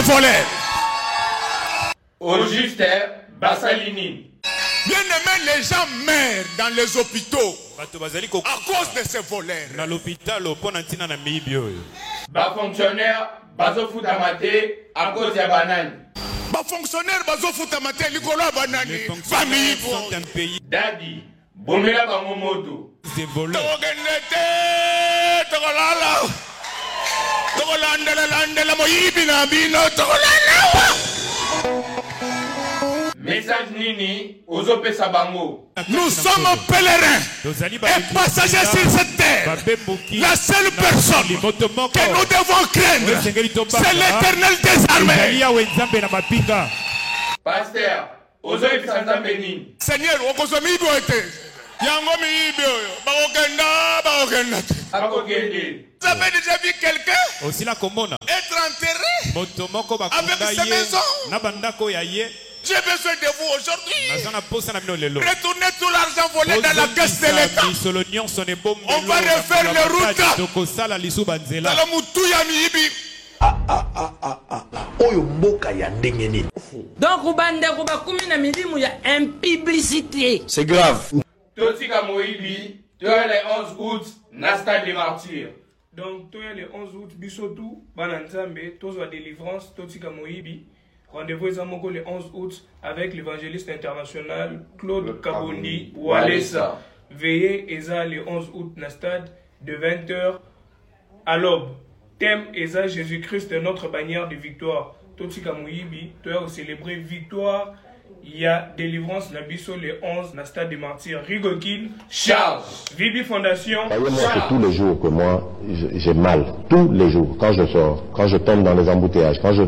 voleurs. Au juste, Bassalini. Bien aimé, les gens meurent dans les hôpitaux à cause de ces voleurs. Bas fonctionnaire, bazo futamate à cause de banane. Bas fonctionnaire, bazo futamate likolo banane. Famille sont un pays. Dadi, bomela bangomoto. Des voleurs. Message Nini, Ozope Sabango. Nous sommes pèlerins et passagers sur cette terre. La seule personne que nous devons craindre, c'est l'Éternel des armées. Pasteur, Ozope Sanzambeni. Seigneur, Okozomi Iboete. Yango mi ibio. Bagokenda. Vous avez déjà vu quelqu'un être enterré avec sa maison? J'ai besoin de vous aujourd'hui. Retournez tout l'argent volé dans la caisse de l'État. On va refaire les routes. Donc, il y a une publicité. C'est grave. Totika Moïbi, tu as les 11 août, Nasta des martyrs. Donc, tu as les 11 août, Bissotou, Bananzambe, Tozo délivrance, Totika Moïbi. Rendez-vous le 11 août avec l'évangéliste international Claude Kabondi Walesa. Veillez Eza le 11 août na stade de 20h à l'aube. Thème Eza Jésus-Christ notre bannière de victoire. Totika Moïbi, tu as célébré victoire. Il y a délivrance Nabiso le 11 na stade des martyrs. Rigokin, Charles, Vibi Fondation. Moi, c'est tous les jours que moi j'ai mal. Tous les jours. Quand je sors, quand je tombe dans les embouteillages, quand je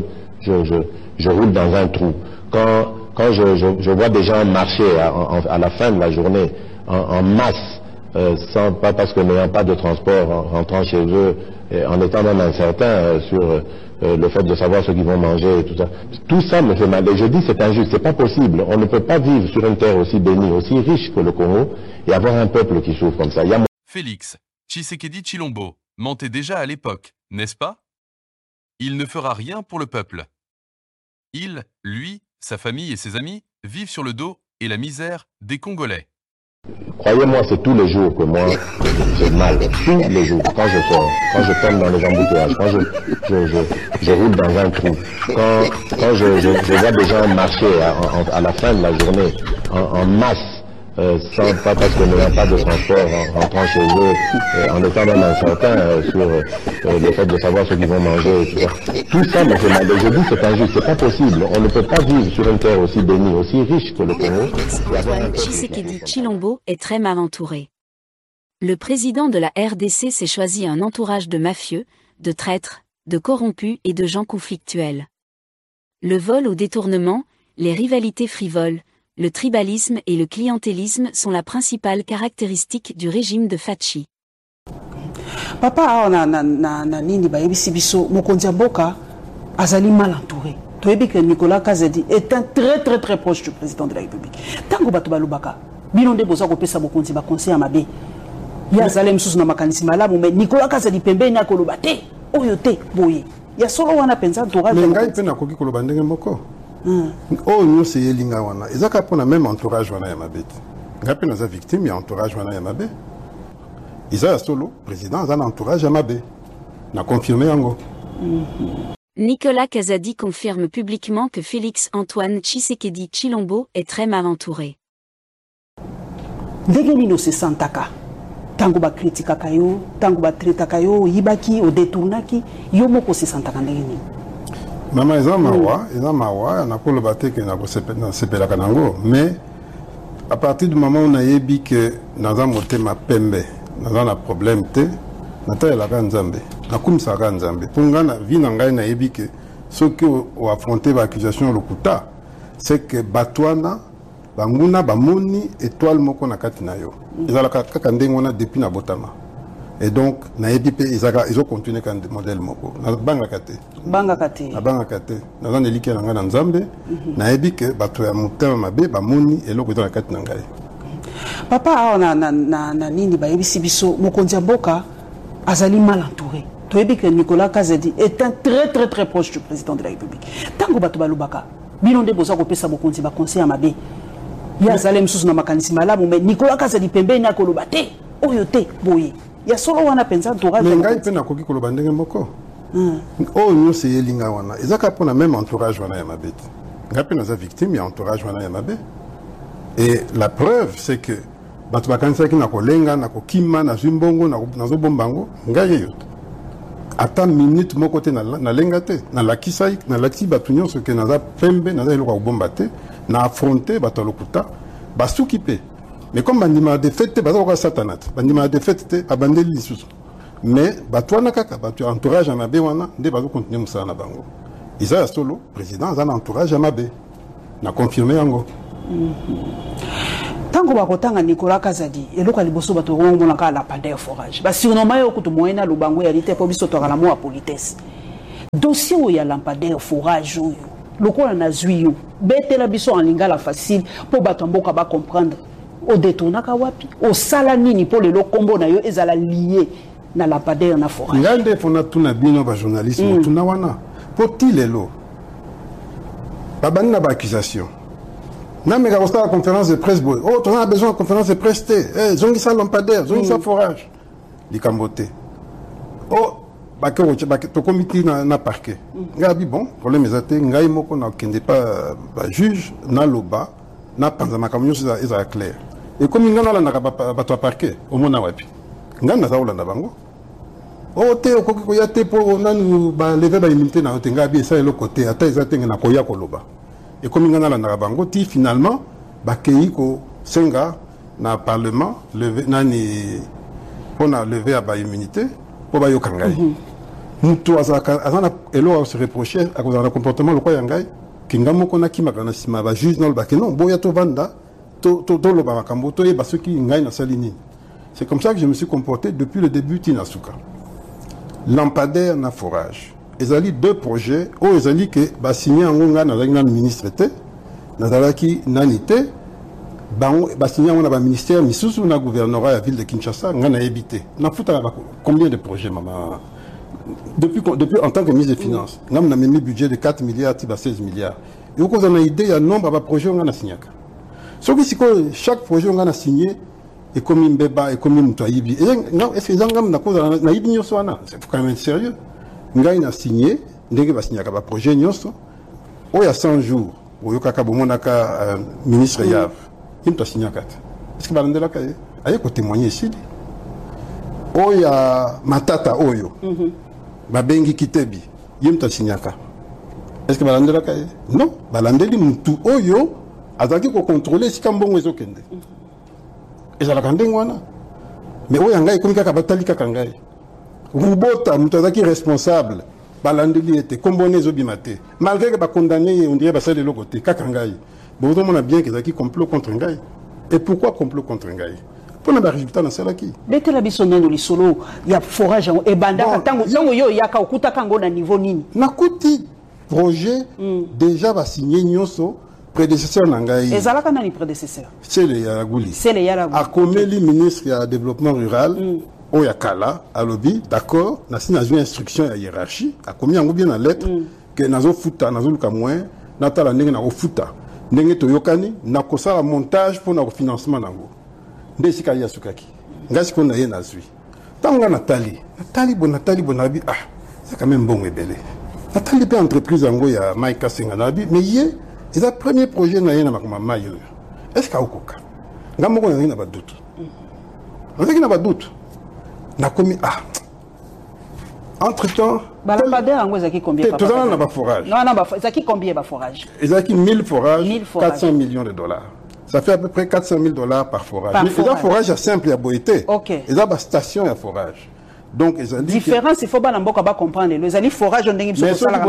roule dans un trou. Quand je vois des gens marcher à la fin de la journée en masse, pas parce que n'ayant pas de transport, en rentrant chez eux, en étant même incertain sur le fait de savoir ce qu'ils vont manger et tout ça. Tout ça me fait mal. Et je dis c'est injuste, c'est pas possible. On ne peut pas vivre sur une terre aussi bénie, aussi riche que le Congo et avoir un peuple qui souffre comme ça. Félix Tshisekedi Tshilombo mentait déjà à l'époque, n'est-ce pas? Il ne fera rien pour le peuple. Il, lui, sa famille et ses amis vivent sur le dos et la misère des Congolais. Croyez-moi, c'est tous les jours que moi j'ai mal. Tous les jours. Quand je sors, quand je tombe dans les embouteillages, quand je roule dans un trou, quand je vois des gens marcher à la fin de la journée en masse, pas parce que n'ayant pas de transport, en rentrant chez eux, en étant même incertain sur le fait de savoir ce qu'ils vont manger et tout ça. Tout ça me fait mal. Et je dis c'est injuste, c'est pas possible. On ne peut pas vivre sur une terre aussi bénie, aussi riche que le Congo. Antoine Tshisekedi Tshilombo est très mal entouré. Le président de la RDC s'est choisi un entourage de mafieux, de traîtres, de corrompus et de gens conflictuels. Le vol au détournement, les rivalités frivoles, le tribalisme et le clientélisme sont la principale caractéristique du régime de Fachi. Papa na nini bayebisi biso mokonzi ya mboka azali mal entouré. Toyebi que Nicolas Kazadi est un très proche du président de la République. Tango bato balubaka bino nde boza kopesa mokonzi ba conseil mabe. Ya azali msusu na makanisi malamu mais Nicolas Kazadi pembeni akoloba te oyo te boye. Ya solo wana penza entourage. Ngai pe na koki koloba ndenge moko. Oh nous c'est yelinga wana ezaka pona même entourage wana ya mabeti ngapi naza victime ya entourage wana ya mabe isa solo président aza na entourage ya mabe na confirmer yango. Nicolas Kazadi confirme publiquement que Félix Antoine Tshisekedi Tshilombo est très mal entouré. Ndenge nino se santaka tango ba kritikaka yo tango ba traitaka yo yibaki o détournaki yo moko se santaka ndenge nini? Maman eza mawa na ko le baté que na ko sepela kanango mais à partir du moment où on a yebi que dans un motema pembe dans un problème te na ta la kanzambe na kumsa kanzambe punga na vie na ngai na yebi que ce que o affronter ba accusation lokuta c'est que batwana banguna bamoni étoile moko na kati na yo ezala kaka ndenge wana depuis na botama. Et donc, ils ont continué comme modèle moko. Na banga kate. Banga kate. Na banga kate. Na zane like na ngana nzambe. Na ebi ke bato ya mutema mabe ba moni eloko eza na kate na ngai. Papa na nini ba yebisi biso mokonzi ya mboka azali mal entouré. toyebi que Nicolas Kazadi est un très proche du président de la République. Tango bato balubaka bino nde boza kopesa bokonzi ba conseil amabe ya zalem susu na makanisi malamu mais Nicolas Kazadi pembeni akoloba te oyo te boye ya solo wana penza entourage ngai pe na koki koloba ndenge moko oh nous c'est yelinga wana ezaka pona même entourage wana ya mabe ngai pe naza victime ya entourage wana ya mabe et la preuve c'est que bato bakanisaki na kolenga na kokima na zimbongo na zo bombango ngai yeyo ata minute moko te na lenga te na lakisai na laki bato nyonso ke naza pembe naza eloko kobomba te na affronter bato lokuta basuki pe mais comme bandima de fête baza ko satanat bandima de fête abandeli lisusu mais bato wana kaka bato entourage ya mabe wana nde bazo continuer musala na bango isa ya solo président aza na entourage ya mabe na confirmer yango tango bakotanga Nicolas Kazadi eloko liboso bato ngomona ka la pandeur forage ba surnommé yo kutu moyena lubango ya lite po biso to kala mo a politesse dossier o ya lampadaire forage oyo lokola na zwi yo betela biso en lingala facile po bato mboka ba comprendre o détournaka wapi o sala nini po le kombo na yo ezala lié na lampadaire na forage ngande fona tuna bino ba journalisme tuna wana po tilelo babani na ba accusation non mais quand on a la conférence de presse, oh, on a besoin de conférence de presse. Zongisa lampadaire, zongisa forage. Les cambotés. Oh, to comité na parquet. Ngabi bon, problème est ngai moko na kende pas juge na loba na panzama kamyo ça clair. Et comme ngana la na ba to parquet, au mona wapi. Ngana za olanda bango. Oh te okoko ko ya te po nanu ba lever ba immunité na ngabi ça le côté ata ezatenge na koya koloba. Et comme il y a la bango, finalement, bakei ko senga na parlement levé nani on a levé à ba immunité pour ba yokangai. Mutu azaka azana elo se reprocher à cause du comportement le quoi yangai kingamo kona kimakana sima ba juge non ba que non boya to vanda to lo ba makambo to e ba soki ngai na salini. C'est comme ça que je me suis comporté depuis le début Tinasuka. Lampadaire na forage. Ils ont deux projets, où ils ont dit que bah signé en Onga dans le ministre était, dans la nanité, bah signé en un ministère, mais sous un gouvernorat à la ville de Kinshasa, on a habité. On a foutu combien de projets, maman? Depuis en tant que ministre des Finances, on a mis un budget de 4 milliards, 16 milliards. Et on a une idée, il y a un nombre de projets qu'on a signé. Sauf que chaque projet qu'on a signé, et comme une béba, et comme une toibi. Est-ce que les gens ont c'est quand même sérieux. Ngai na signé ndenge ba signé ka ba projet nyonso o ya 100 jours o yokaka bomonaka ministre Yav imto signé kata est-ce que balandela ka aye ko témoigner ici o ya matata oyo ba bengi kitebi imto signé ka est-ce que balandela ka non balandeli mutu oyo azaki ko contrôler si kambongo ezokende ezala kandengo wana mais o ya ngai komi kaka batali kaka ngai Rubota, nous sommes responsables. Balandeli était comboné zobimate. Malgré que ba condamné, on dirait ça de l'autre côté. Kakangai. Bon, on a bien qu'ils ont complot contre Ngai. Et pourquoi complot contre Ngai? Pour le résultat dans celle qui. Dès que la bisonne de l'isolo, il y a forage et banda. Tango yo yaka okuta kango na niveau nini. Nakuti projet déjà va signer nyoso prédécesseur Nangai. Et zalaka nani prédécesseur? C'est le Yaragouli. C'est le Yaragouli. A Komeli ministre du développement rural. Oyakala, à lobby, d'accord, n'a signé une instruction à hiérarchie, a commis en bien la lettre, que nazo futa, nazo luka moins, natala nenge na futa, nenge toyokani, na kosa la montage pour na financement nango. Ndesi ka yasukaki. Ngasi ko na ye nazui. Tanga Nathalie bonabi, ah, c'est quand même bon et belé. Nathalie pe entreprise ango ya Maïka Senganabi, mais yé, c'est le premier projet na ye na makoma mayo. Est-ce ka okoka? Ngamo ko na ba doute. On sait qu'il n'a pas de doute. N'a commis entre-temps, Lampadaire en Zaki combien tout ça n'a pas forage. Non, Zaki combien de forage? Zaki 1000 forages, 400 millions de dollars. Ça fait à peu près 400 000 dollars par forage. Mais il y a forage simple à Boïté. OK. Il y a station à forage. Donc ils ont dit différence, il faut pas n'importe quoi comprendre. Les années forage on dit mais ça la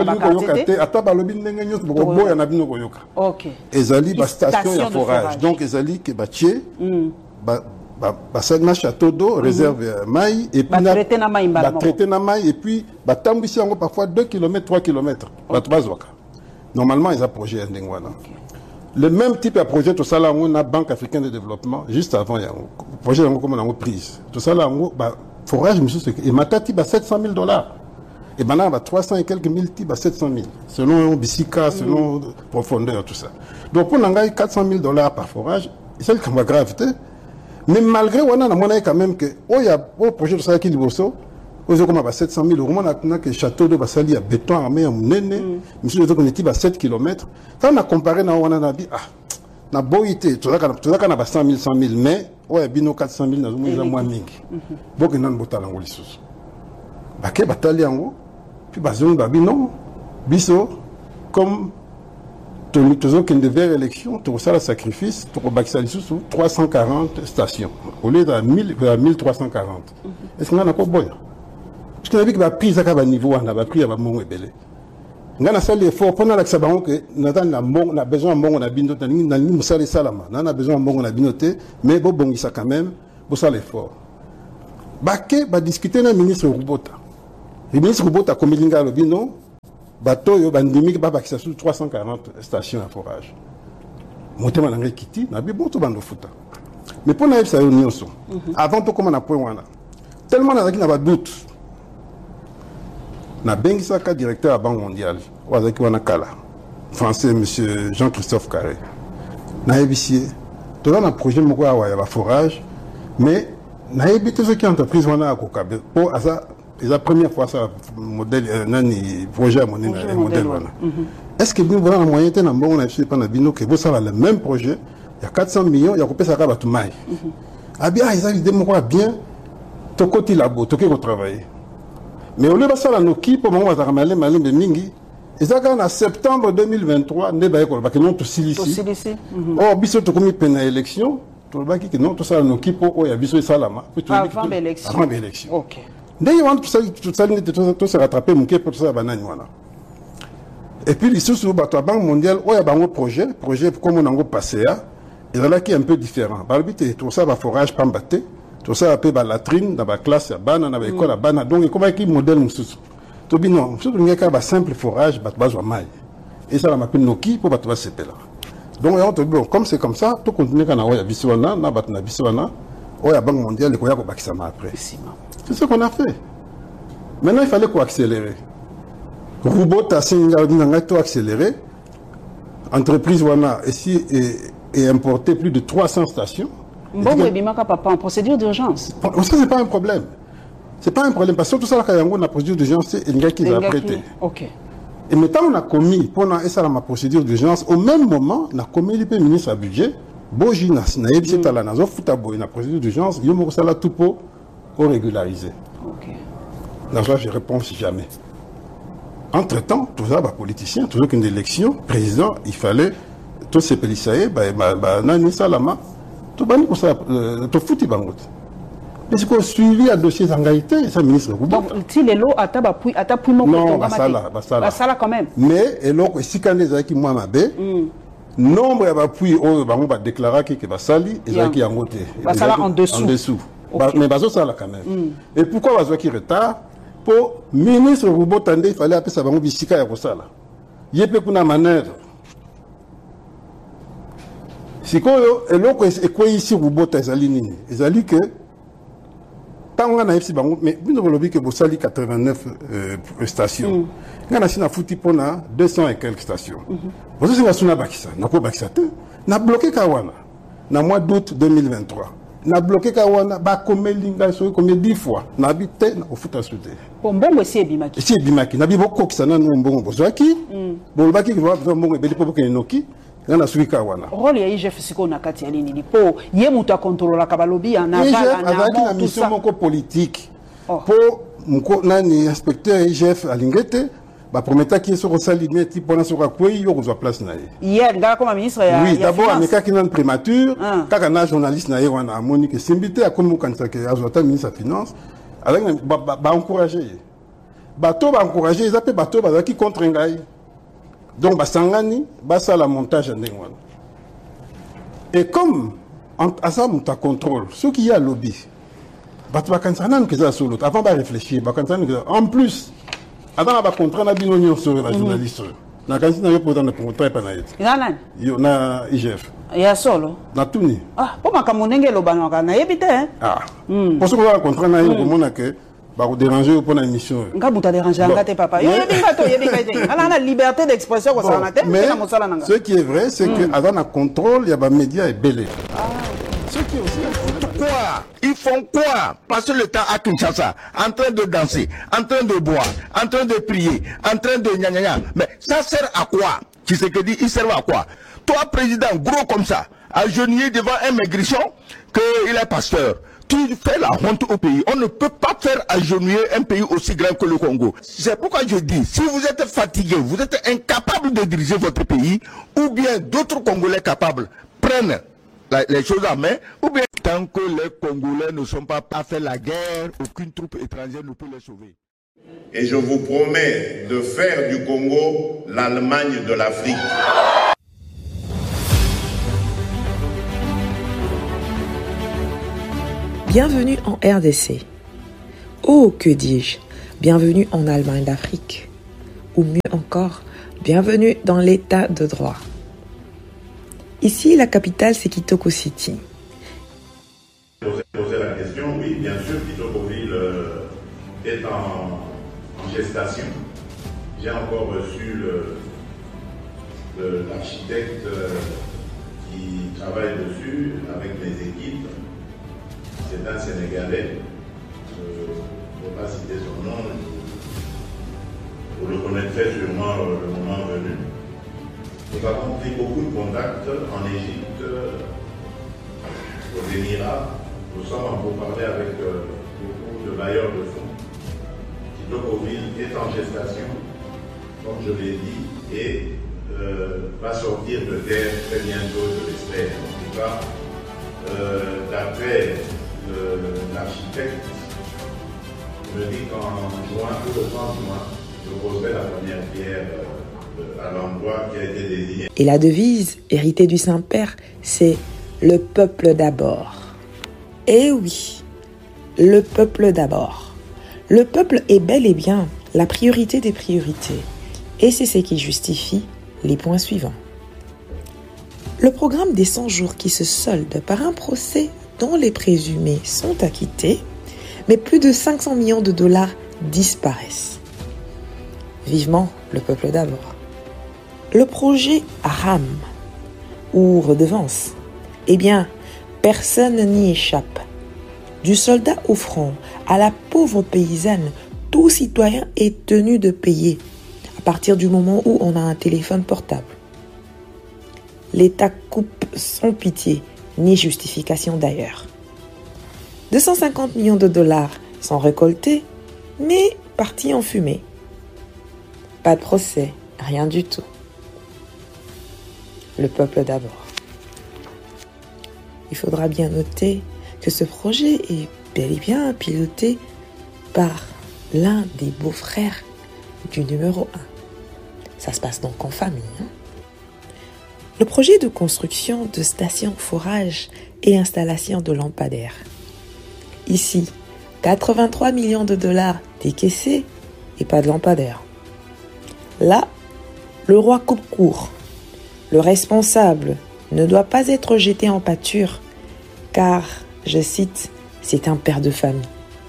OK. Ils ont dit station à forage. Donc ils ont dit que bâtier basana château d'eau réserve maï et puis traiter na maï et puis batambisi yango parfois 2 km 3 km batubazwaka normalement ils ont projet ndengwana le même type de projet tout ça là on a Banque africaine de développement juste avant yango projet yango comme on a prise tout ça là on forage et matati ba 700 000 $. Et maintenant, on va 300 et quelques mille types à 700 000, selon Bissika, selon profondeur, tout ça. Donc, pour nous, 400 000 $ par forage, c'est le cas gravité. Mais malgré, on a quand même que, il y a un projet de ça qui est bosso, on a 700 000 €, on a que château de Bassali à béton armé, à Mounene, monsieur, on est à 7 km. Quand on a comparé, on a dit, na boité, tout ça, on a 100 000, mais, on a bino 400 000, on a moins mingi. Donc, on a un botal en Oulissus. Baké batali en haut, puis bazon babi non, biso, comme toujours qu'il devait élection, tout ça le sacrifice, pour Baxali sous 340 stations, au lieu de 1340. Est-ce qu'on a encore bon? Parce qu'on a vu que la prise à niveau, on a pris à mon ébélé. On a fait l'effort, pendant que on a besoin de bon, on a binoté, on a besoin de bon, on a binoté, mais bon, ça quand même, pour ça l'effort. Baké va discuter avec le ministre Roubota. Le ministre Roubota, comme il a dit, non, bateau, il y a 340 stations à forage. Monté dans Kiti, on a dit, bon, tout le monde fout. Mais pour nous, ça a eu avant tout, comme on a point, tellement on a doute. On a Bengisaka, directeur de la Banque mondiale, français, M. Jean-Christophe Carré. On a évité, tout un projet de forage, mais on a évité ce qui est entreprise pour la première fois ça modèle projet modèle. Est-ce que nous avons un moyen de on a fait pendant bino que vous savez le même projet, il y a 400 millions, il y a coupé ça à tout maï. Ah bien, ils ont dit moi bien, ton côté labo, ton côté travailler. Mais au lieu de ça, nos qui pour moi va ramener malin de mingi. Ils ont en septembre 2023, ne ba ko ba que non tout silici. Oh biso to komi pena élection. Tout le qui non tout ça nos qui pour ya biso salama. Avant l'élection. Avant l'élection. OK. Dès qu'ils vont tout se rattraper, mon pour ça, banane. Et puis, ici, sur la Banque mondiale, il y a un projet comme on a passé, et là qui est un peu différent. Tout ça, va forage, pas batté, tout ça, va la latrine, dans la classe, dans l'école, dans la donc, comment est-ce modèle nous tout bien, non, il y a un simple forage, il y a maille. Et ça, on appelle nos qui pour battre ce là. Donc, comme c'est comme ça, tout continue quand on a Biswana, on a Biswana, il y a la Banque mondiale, il y a un après. C'est ce qu'on a fait. Maintenant, il fallait qu'on accélérer. Roubota a accéléré. Entreprise Wana ici est importé plus de 300 stations. Bon, mais papa, en procédure d'urgence. Ça, ce n'est pas un problème. Ce n'est pas un problème. Parce que tout ça, quand on a procédure d'urgence, c'est un gars qui l'a prêté. OK. Et maintenant, on a commis, pendant ça, ma procédure d'urgence, au même moment, on a commis le ministre à budget. Boji, na yebisi tala na zo futa boy na procédure d'urgence, yo mo sala tout pour régulariser. OK. Là, je réponds jamais. Entre-temps, tout ça, politicien, toujours qu'une élection, président, il fallait tous ces policiers, nani salama, tout bani pour ça, tout fouti bangot. Mais c'est qu'on suivi à dossier d'engagité, ça ministre. Donc, si les lots à tapui mon non, basala quand même. Mais et l'autre, si quand les gens qui m'ont mabé, nombre d'appui au bango va déclarer que basali et qui en côté. Basala en dessous. En dessous. Mais baso ça là quand même. Et pourquoi baso qui retard? Pour ministre Roubotande, il fallait appeler ça bango bisika ya kosala. Yepe kuna manœuvre. Sikoyo eloko ekwe ici Roubota ezali nini? Ezali que tant on a ici bango mais bino lobi que bosali 89 stations. Ngana sina futi pona 200 et quelques stations. Vous singa suna bakisa, nako bakisa te. Na bloqué kawana na mois d'août 2023. Na bloqué kawana ba komelinga so comme 10 fois. Na habité na ofuta souté. Bon bongo c'est bimaki. C'est bimaki. Na bibo ko kisana no mbongo bozaki. Bon baki ko va mbongo beli popo ke noki. Ngana suki kawana. Rôle ya IGF siko na kati ya nini po ye muta contrôler ka balobi en aval na mission moko politique. Pour mko nani inspecteur IGF alingete ba prometa qui sur salimé type pendant sur quoi yo ko place na ye. Hier nga comme ministre ya oui, d'abord ameka qui nan primature, kaka na journaliste na ye wana Monique Simbité a comme kanisa ke azota ministre de finance avec ba encourager. Bato ba encourager, ils appellent bato ba qui contre ngai. Donc ba sangani ba ça la montage ndengwana. Et comme à ça monta contrôle, ce qui y a lobby. Bato ba kanisa nan que ça solo avant ba réfléchir, ba kanisa en plus avant la contrat na bino sur la journaliste. Na kanisa na yo pour dans le contrat pas na yet. Nana. Yo na IGF. Ya solo. Na tuni. Ah, pour ma kamonenge lo banaka na yebite hein. Ah. Parce que la contrat na yo komona que ba ko déranger pour na émission. Nga buta déranger ngate papa. Yo yebinga to yebinga. Ala na liberté d'expression ko sana te. Mais ce qui est vrai c'est que avant na contrôle il y a ba médias et belé. Ah. Ce qui est aussi quoi? Ils font quoi? Passer le temps à Kinshasa, en train de danser, en train de boire, en train de prier, en train de gna gna gna. Mais ça sert à quoi? Tu sais que dit, il sert à quoi? Toi, président, gros comme ça, agenouillé devant un maigrichon, qu'il est pasteur. Tu fais la honte au pays. On ne peut pas faire agenouiller un pays aussi grand que le Congo. C'est pourquoi je dis, si vous êtes fatigué, vous êtes incapable de diriger votre pays, ou bien d'autres Congolais capables prennent les choses en main, ou bien tant que les Congolais ne sont pas à faire la guerre, aucune troupe étrangère ne peut les sauver. Et je vous promets de faire du Congo l'Allemagne de l'Afrique. Bienvenue en RDC. Oh, que dis-je? Bienvenue en Allemagne d'Afrique. Ou mieux encore, bienvenue dans l'état de droit. Ici, la capitale, c'est Kitoko City. Poser la question, oui, bien sûr, Kitokoville est en gestation. J'ai encore reçu l'architecte qui travaille dessus avec mes équipes. C'est un Sénégalais. Je ne vais pas citer son nom. Vous le connaîtrez sûrement le moment venu. Nous avons pris beaucoup de contacts en Égypte, aux Émirats. Nous sommes en pourparlers avec beaucoup de bailleurs de fonds. Kitokoville est en gestation, comme je l'ai dit, et va sortir de terre très bientôt, je l'espère. En tout cas, d'après l'architecte, me dit qu'en juin, tout le 30 juin, je poserai la première pierre à l'endroit qui a été désigné. Et la devise héritée du Saint-Père, c'est « Le peuple d'abord ». Eh oui, le peuple d'abord. Le peuple est bel et bien la priorité des priorités. Et c'est ce qui justifie les points suivants. Le programme des 100 jours qui se solde par un procès dont les présumés sont acquittés, mais plus de 500 millions de dollars disparaissent. Vivement le peuple d'abord. Le projet RAM, ou redevance, eh bien, personne n'y échappe. Du soldat au front à la pauvre paysanne, tout citoyen est tenu de payer à partir du moment où on a un téléphone portable. L'État coupe sans pitié, ni justification d'ailleurs. 250 millions de dollars sont récoltés, mais partis en fumée. Pas de procès, rien du tout. Le peuple d'abord. Il faudra bien noter que ce projet est bel et bien piloté par l'un des beaux-frères du numéro 1. Ça se passe donc en famille. Le projet de construction de stations forage et installation de lampadaires. Ici, 83 millions de dollars décaissés et pas de lampadaires. Là, le roi coupe court. Le responsable ne doit pas être jeté en pâture car, je cite, c'est un père de famille.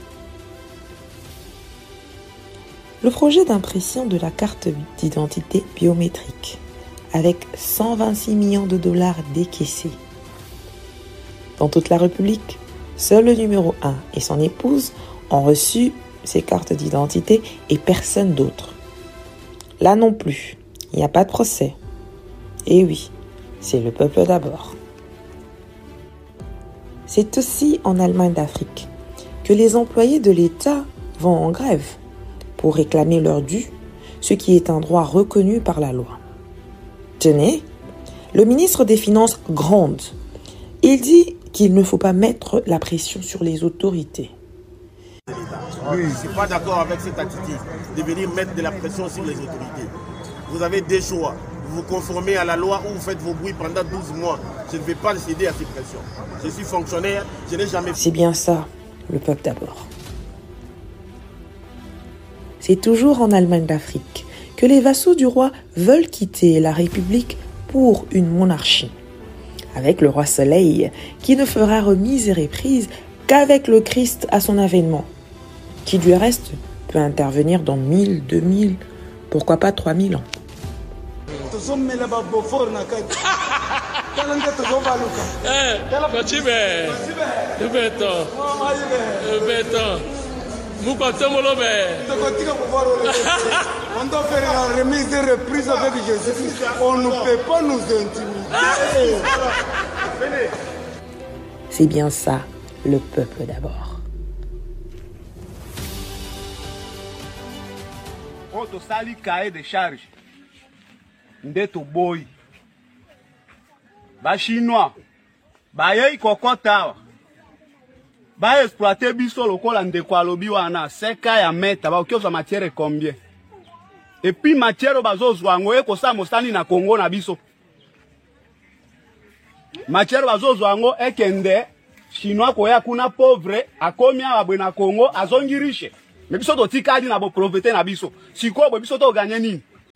Le projet d'impression de la carte d'identité biométrique avec 126 millions de dollars décaissés. Dans toute la République, seul le numéro 1 et son épouse ont reçu ces cartes d'identité et personne d'autre. Là non plus, il n'y a pas de procès. Et oui, c'est le peuple d'abord. C'est aussi en Allemagne d'Afrique que les employés de l'État vont en grève pour réclamer leur dû, ce qui est un droit reconnu par la loi. Tenez, le ministre des Finances gronde. Il dit qu'il ne faut pas mettre la pression sur les autorités. Oui, je ne suis pas d'accord avec cette attitude de venir mettre de la pression sur les autorités. Vous avez des choix. Vous vous conformez à la loi ou vous faites vos bruits pendant 12 mois. Je ne vais pas céder à ces pressions. Je suis fonctionnaire, je n'ai jamais... C'est bien ça, le peuple d'abord. C'est toujours en Allemagne d'Afrique que les vassaux du roi veulent quitter la République pour une monarchie. avec le roi Soleil, qui ne fera remise et reprise qu'avec le Christ à son avènement, qui du reste peut intervenir dans 1000, 2000, pourquoi pas 3000 ans. On doit faire la remise et reprise avec Jésus. On ne peut pas nous intimider. C'est bien ça, le peuple d'abord. Quand on sali cahier de charge, ndeto boy, ba chinois, ba yei kokota. Ba exploiter biso lokola ndeko alobi wana seka ya meta ba okioza matière combien et puis matière bazozwa ngo ekosa mosani na Congo na biso matière bazozwa ngo ekende chinois koya kuna pauvre akomi abwe na Congo azongi riche mais biso to tikadi na bo profiter na biso siko biso to gagner nini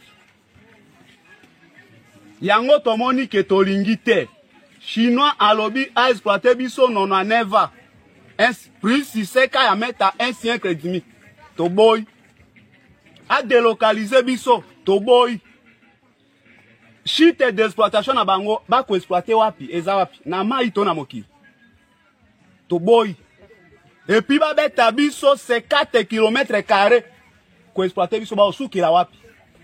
yango tomoni ke tolingi te chinois alobi a exploiter biso nono neva plus si c'est qu'à mettre un siècle et demi. To boy. A délocaliser biso. To boy. Chite d'exploitation na bango. Ba ko exploiter wapi. Eza wapi. Na ma ito na moki. To boy. Et puis ba beta biso c'est 4 km². Ko exploiter biso ba osuki la wapi.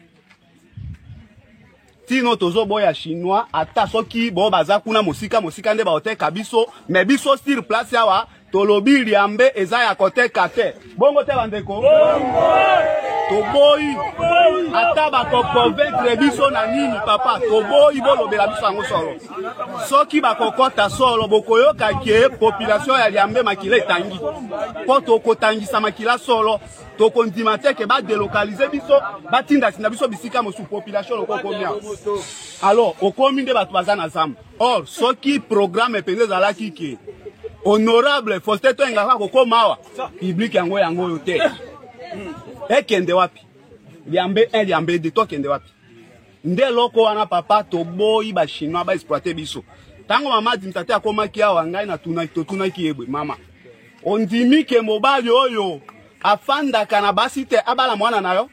Tino tozo boya chinois. Ata soki bo baza kuna mosika nde ba oteka biso. Mais biso sur place yawa. Tolobi liambe eza ya kote kate. Bongo te bandeko. Toboyi. Ata bako convaincre biso na nini papa. Toboyi bolobela biso yango solo. Soki bako kota solo bokoyoka ke population ya liambe makila etangi. Po tokotangisa makila solo. Tokondima te ke ba délocaliser biso, ba tinda sina biso bisika mosu population loko komia. Alors, okomi nde batu baza na zamba. Or, soki programme pende zalaki ke honorable Faustin Toengaka kokomawa public yango yote ekende wapi liambe 1 liambe 2 to kende wapi nde loko wana papa to boyi ba chinois ba exploiter biso tango mama dimtate akomaki awa ngai na tunaki yebwe mama ondimi ke mobali oyo afanda kana basite abala mwana nayo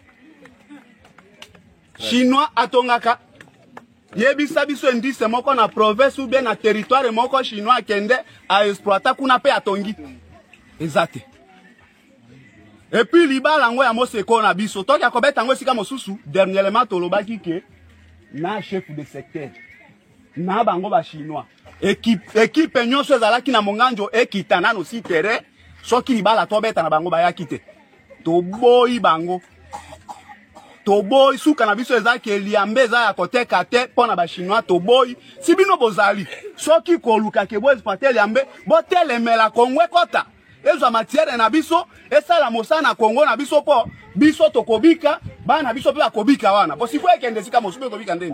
chinois atongaka yebisa biso indice moko na province ou bien na territoire moko chinois kende a exploiter kuna pe atongi exact et puis libala ngo ya moseko na biso toki akobeta ngo sika mosusu dernièrement tolobaki ke na chef de secteur na bango ba chinois équipe nyonso ezalaki na monganjo ekitana no si terrain soki libala tobeta na bango bayaki te toboyi bango toboy suka na biso ezaki liambe za ya koteka te pona ba chinois toboy si bino bozali soki koluka ke bo exploiter liambe bo telemela Congo kota ezo matière na biso esala mosana Congo na biso po biso tokobika bana biso pe akobika wana po si kwa kende sika mosupe kobika ndeni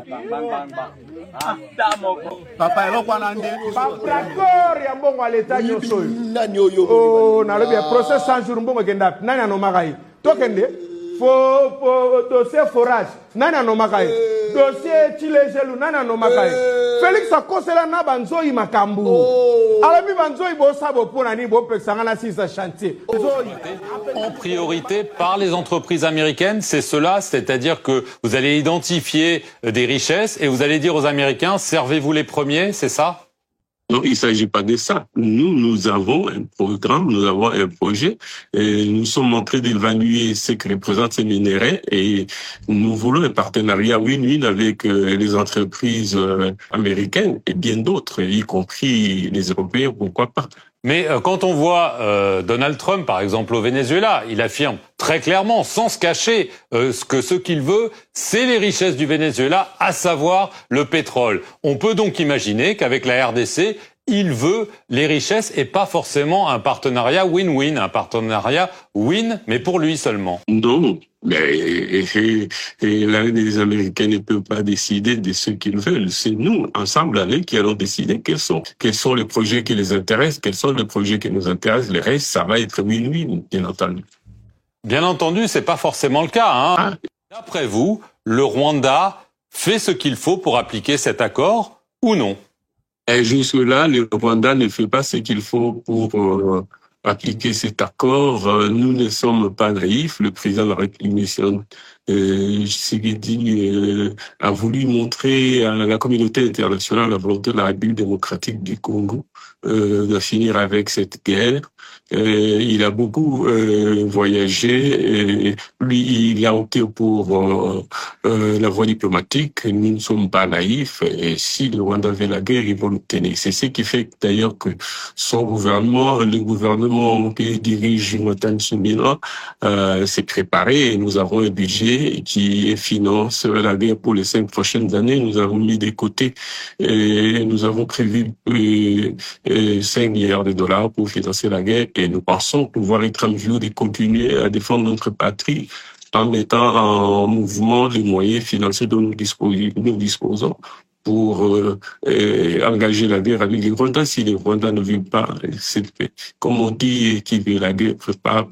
papa eloko na nde d'accord ya mbongo aleta nyoso nani oyo oh na lobi procès 100 jours mbongo kenda nani anomakai tokende dossier forage nana no makai dossier chilejelu nana no makai Félix akosela na banzoi makambu alabi banzoi bo sabo pona ni bo pesanga na sisa chantier en priorité par les entreprises américaines, c'est cela, c'est-à-dire que vous allez identifier des richesses et vous allez dire aux Américains servez-vous les premiers, c'est ça? Non, il ne s'agit pas de ça. Nous avons un programme, nous avons un projet. Et nous sommes en train d'évaluer ce que représentent ces minéraux et nous voulons un partenariat win-win avec les entreprises américaines et bien d'autres, y compris les Européens, pourquoi pas. Mais quand on voit Donald Trump, par exemple, au Venezuela, il affirme très clairement, sans se cacher, que ce qu'il veut, c'est les richesses du Venezuela, à savoir le pétrole. On peut donc imaginer qu'avec la RDC, il veut les richesses et pas forcément un partenariat win-win, un partenariat win, mais pour lui seulement. Non. Les Américains ne peuvent pas décider de ce qu'ils veulent. C'est nous, ensemble, qui allons décider quels sont les projets qui les intéressent, quels sont les projets qui nous intéressent. Le reste, ça va être win-win, bien entendu. Bien entendu, c'est pas forcément le cas, hein. D'après vous, le Rwanda fait ce qu'il faut pour appliquer cet accord ou non? Et jusque-là, le Rwanda ne fait pas ce qu'il faut pour appliquer cet accord. Nous ne sommes pas naïfs. Le président de la République, Tshisekedi, a voulu montrer à la communauté internationale la volonté de la République démocratique du Congo de finir avec cette guerre. Il a beaucoup voyagé. Lui, il a opté pour la voie diplomatique. Nous ne sommes pas naïfs. Et si le Rwanda veut la guerre, ils vont l'obtenir. C'est ce qui fait d'ailleurs que son gouvernement, le gouvernement que dirige Jonathan Tsumila, s'est préparé. Et nous avons un budget qui finance la guerre pour les 5 prochaines années. Nous avons mis de côté et nous avons prévu 5 milliards de dollars pour financer la guerre. Et nous pensons pouvoir être en mesure de continuer à défendre notre patrie en mettant en mouvement les moyens financiers dont nous disposons pour engager la guerre avec les Rwandais. Si les Rwandais ne veulent pas cette paix, comme on dit, qui veut la guerre prépare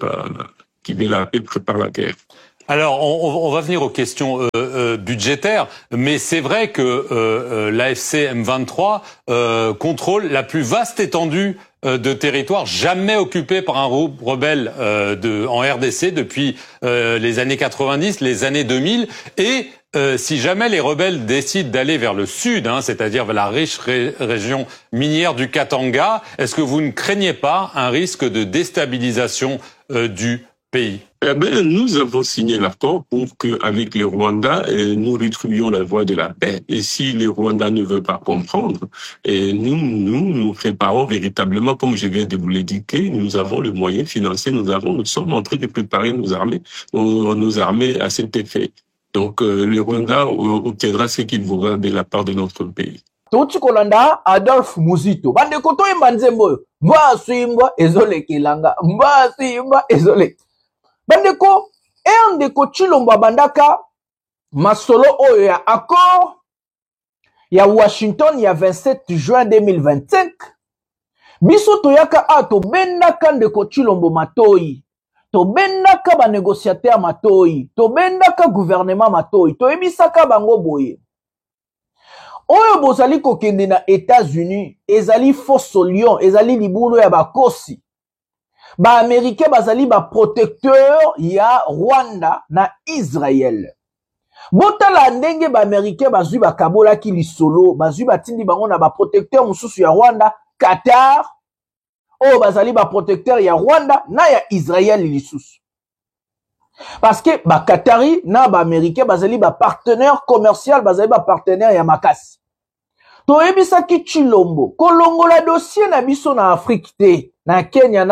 la guerre. Alors, on va venir aux questions budgétaires, mais c'est vrai que l'AFC M23 contrôle la plus vaste étendue de territoire jamais occupé par un groupe rebelle en RDC depuis les années 90, les années 2000, et si jamais les rebelles décident d'aller vers le sud, c'est-à-dire vers la riche région minière du Katanga, est-ce que vous ne craignez pas un risque de déstabilisation du pays? Eh bien, nous avons signé l'accord pour qu'avec les Rwandais, nous retrouvions la voie de la paix. Et si les Rwandais ne veulent pas comprendre, et nous préparons véritablement, comme je viens de vous l'indiquer, nous avons le moyen financier, nous sommes en train de préparer nos armées à cet effet. Donc, le Rwanda obtiendra ce qu'il voudra de la part de notre pays. Touti kolanda Adolphe Muzito. Bande koto imbanzembo. Mba suimba ezole kilanga. Mba suimba ezole. Bandeko, ndeko Chilombo bandaka masolo oyo ya accord ya Washington ya 27 juin 2025. Biso toyaka to bendaka ndeko Chilombo matoi. To bendaka ba négociateur matoi. To bendaka gouvernement matoi. To ebisaka bango boye. Oyo bozali kokende na États-Unis, ezali faux lion, ezali libulu ya bakosi. Ba Américain bazali ba protecteur ya Rwanda na Israël. Botala ndenge ba Américain bazui ba kabola ki lisolo, bazui ba tindi bango na ba protecteur mususu ya Rwanda, Qatar. Oh bazali ba protecteur ya Rwanda na ya Israël lisusu. Parce que ba Qatari na ba Américain bazali ba partenaire commercial, bazali ba partenaire ya makasi. To ebisa ki Chilombo, kolongola dossier na biso na Afrique te. Na Kenya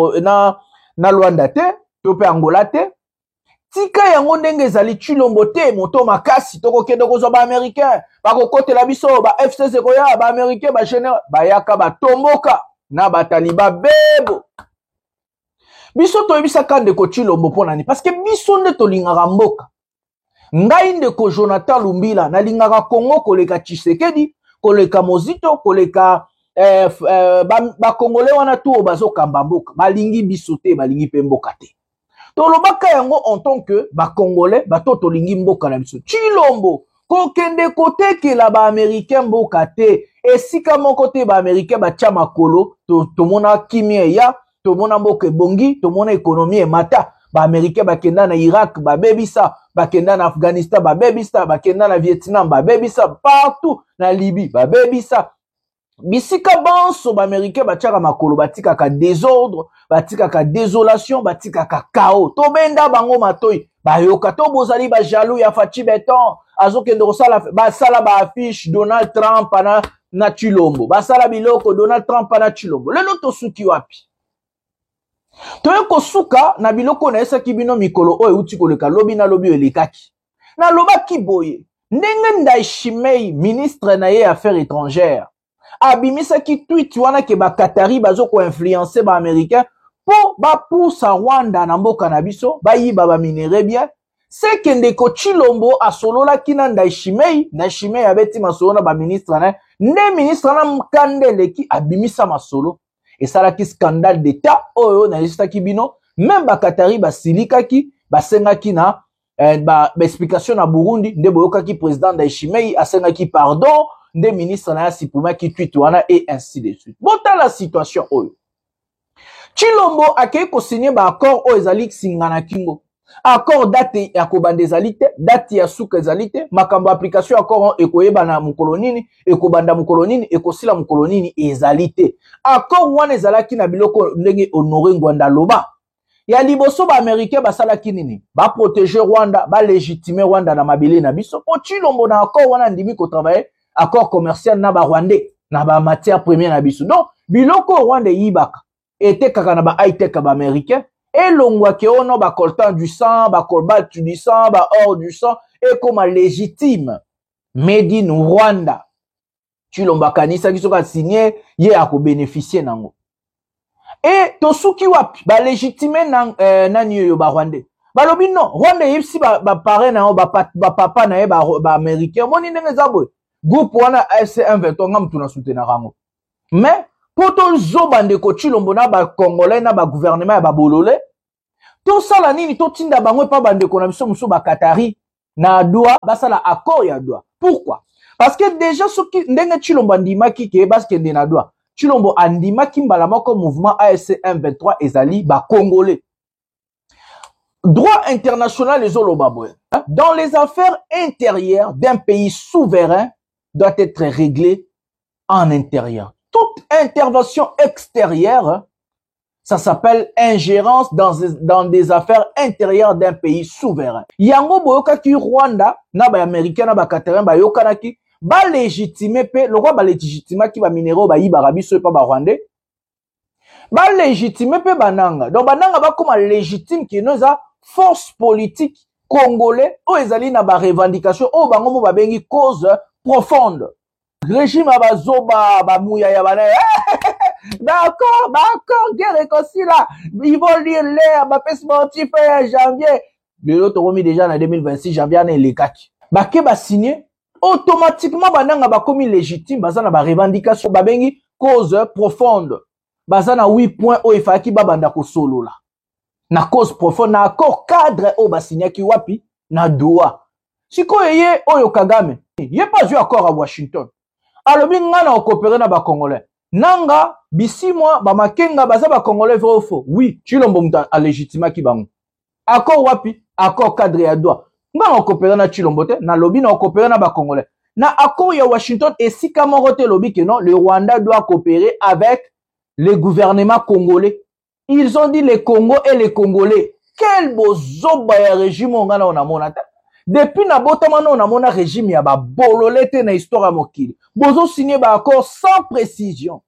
na Luanda te, to pe Angola te. Tika yango ndenge ezali Chilombo te, moto makasi, toko kende kozwa ba Américain, bako kote la biso, ba FCC koya, ba Américain, ba général, ba yaka ba tomboka, na ba taliba bebo. Biso to ebisa kande ko Chilombo ponani, parce que biso nde to lingaka mboka. Ngai ndeko Jonathan Lumbila, na lingaka Congo koleka Tshisekedi, koleka Mozito, koleka ba Congolais wana tu bazo kamba mboka balingi bisote balingi pe mboka te to lobaka yango en tant que ba Congolais bato to lingi mboka na biso Chilombo ko kende kote ke la ba Américain mboka te esika moko te ba Américain ba tia makolo to mona kimia ya to mona mboka bongi to mona économie mata ba Américain ba kenda na Irak ba bebisa ba kenda na Afghanistan ba bebisa ba kenda na Vietnam ba bebisa partout na Libye ba bebisa. Bisika banso ba Américain batiaka makolo batika ka désordre, batika ka désolation, batika ka chaos. To benda bango matoi, ba yoka to bozali ba jaloux ya Fachi Beton, azokende kosala ba sala ba affiche Donald Trump na Chilombo. Ba sala biloko Donald Trump na Chilombo. Lelo to suki wapi? To yeko suka na biloko na esa kibino mikolo oyo uti koleka lobi na lobi elekaki. Na lobaki boye, ndenge Ndayishimiye ministre na ye affaires étrangères. Abimisa ki tweet wana ke ba Qatari bazo ko influencer ba Américain po ba poussa Rwanda na mboka na biso ba yiba ba minere bien c'est que ndeko Chilombo asolola kina Ndayishimiye abeti masolo na ba ministre na ne ministre na mkandele ki abimisa masolo et ça ki scandale d'état oyo na lista ki bino même ba Qatari ba silika ki ba senga ki na ba explication na Burundi nde boyoka ki président Ndayishimiye asenga ki pardon des ministres na supprimer qui tweet wana et ainsi de suite. Bon, dans la situation oyo. Chilombo akei ko signer ba accord o ezali singana kingo. Accord date ya kobanda ezali te, date ya suka ezali te, makambo application accord ekoyeba na mukolonini, ekobanda mukolonini, ekosila mukolonini ezali te. Accord wana ezalaki na biloko ndenge Honoré Ngwanda loba. Ya liboso ba américain basalaki nini? Ba protéger Rwanda, ba légitimer Rwanda na mabele na biso. Po Chilombo na accord wana ndimi ko travailler accord commercial na ba Rwandais na ba matière première na biso. Donc biloko Rwanda yibaka était kaka na ba high-tech ba américain et longwa ke ono ba coltan du sang, ba cobalt du sang, ba or du sang et comme légitime made in Rwanda. Chilombo kanisa ki soka signé ye ako bénéficier nango. Et tosuki wapi ba légitimer nani yo ba Rwandais. Ba lobi non, Rwanda yipsi ba parrain na ba papa na ye ba américain. Moni ndenge zabwe. Groupe wana AFC M23 ngam tuna soutenir rango. Mais poto zobande ko Chilombo na ba congolais na ba gouvernement ya ba bolole to sala nini to tinda bango pa bande ko na biso muso ba Qatari na doa basala accord ya doa. Pourquoi? Parce que déjà soki ndenge Chilombo ndimaki ke baske ndé na doa Chilombo andimaki mbala moko mouvement AFC M23 ezali ba congolais. Droit international les olobaboy. Dans les affaires intérieures d'un pays souverain doit être réglé en intérieur. Toute intervention extérieure, ça s'appelle ingérence dans des affaires intérieures d'un pays souverain. Yango boyoka ki Rwanda, na ba américain na ba Qatarin ba yokana ki ba légitimer pe le roi ba légitimer ki ba minéraux ba yibara biso pa ba Rwandais. Ba légitimer pe bananga. Donc bananga ba comme légitime ki noza force politique congolais o ezali na ba revendication o bango mo ba bengi cause profonde. Régime abazoba bamouya ya bana. D'accord, guerre réconcile là. Ils vont lire l'air, ma paix sportif janvier. Le l'autre remis déjà en 2026 janvier na les kaki. Ba ke ba signé automatiquement bananga ba komi légitime bazana ba revendication ba bengi cause profonde. Bazana 8 points o ifaki ba banda ko solo là. Na cause profonde na accord cadre o ba signé ki wapi na doa. Siko yeye oyo Kagame. Yé pas eu accord à Washington. Alobi ngana okopere na ba congolais. Nanga bisi moi ba makenga baza ba congolais vrai ou faux. Oui, Chilombo muta a légitima ki bango. Accord wapi? Accord cadre ya doa. Ngana okopere na Chilombo te, na lobi na okopere na ba congolais. Na accord ya Washington et si kamorote lobi que non, le Rwanda doit coopérer avec le gouvernement congolais. Ils ont dit les Congo et les Congolais. Quel beau zoba ya régime ngana on a monata. Depuis na botamano on a mon régime ya ba bololete na histoire mokili. Bozo signé ba accord sans précision.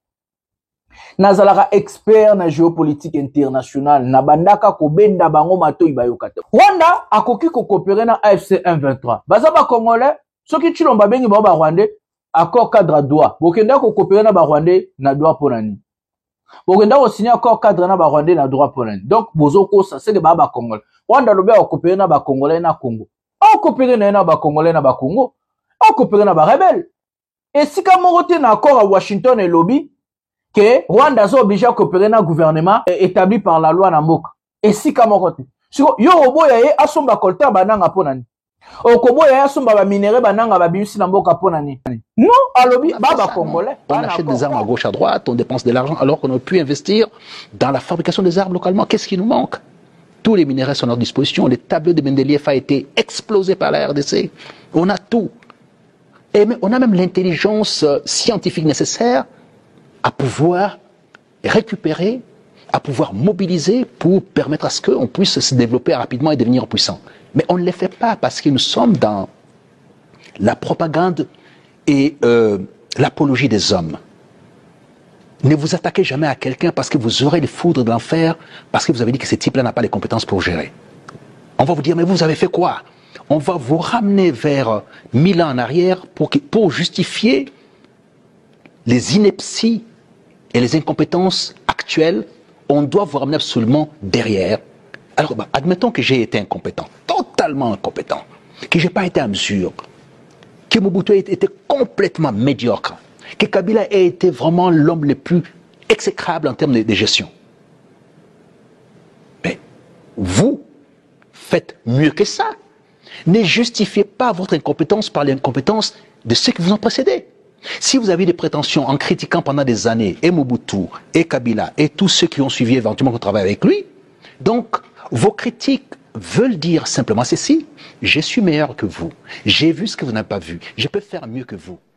Nazalara expert na géopolitique internationale na bandaka ko benda bango matoi bayokata. Rwanda akoki ko coopérer na AFC M23. Baza ba congolais soki Chilombo bengi ba Rwandais accord cadre droit. Bokenda ko coopérer na ba Rwandais na droit ponani. Bokenda ko signer accord cadre na ba Rwandais na droit ponani. Donc bozo ko ça c'est de ba congolais. Rwanda lobe ko coopérer na ba congolais na Congo. On coopérer na ba congolais na ba Congo. On coopérer na ba rebelle. Et si comme on na accord à Washington et lobby que Rwanda est obligé à coopérer na gouvernement établi par la loi na mboka. Et si comme on si yo oboya ye asomba kolta bananga ponani. Okoboya ye asomba ba minéraux bananga ba bimisi na mboka ponani. Non, à lobby ba congolais. On achète des armes à gauche à droite, on dépense de l'argent alors qu'on aurait pu investir dans la fabrication des armes localement. Qu'est-ce qui nous manque? Tous les minéraux sont à notre disposition. Le tableau de Mendeleïev a été explosé par la RDC. On a tout. Et on a même l'intelligence scientifique nécessaire à pouvoir récupérer, à pouvoir mobiliser pour permettre à ce qu'on puisse se développer rapidement et devenir puissant. Mais on ne le fait pas parce que nous sommes dans la propagande et l'apologie des hommes. Ne vous attaquez jamais à quelqu'un parce que vous aurez les foudres de l'enfer, parce que vous avez dit que ce type-là n'a pas les compétences pour gérer. On va vous dire, mais vous avez fait quoi? On va vous ramener vers 1000 ans en arrière pour justifier les inepties et les incompétences actuelles. On doit vous ramener absolument derrière. Alors, admettons que j'ai été incompétent, totalement incompétent, que je n'ai pas été à mesure, que Mobutu était complètement médiocre, que Kabila ait été vraiment l'homme le plus exécrable en termes de gestion. Mais vous faites mieux que ça. Ne justifiez pas votre incompétence par l'incompétence de ceux qui vous ont précédé. Si vous avez des prétentions en critiquant pendant des années et Mobutu, et Kabila, et tous ceux qui ont suivi éventuellement qu'on travaille avec lui, donc vos critiques veulent dire simplement ceci, je suis meilleur que vous, j'ai vu ce que vous n'avez pas vu, je peux faire mieux que vous.